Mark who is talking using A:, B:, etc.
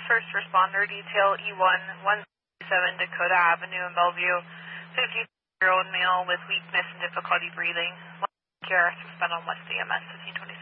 A: First Responder Detail E1, 177 Dakota Avenue in Bellevue, 53-year-old male with weakness and difficulty breathing. KRS suspend on West AMS 1526.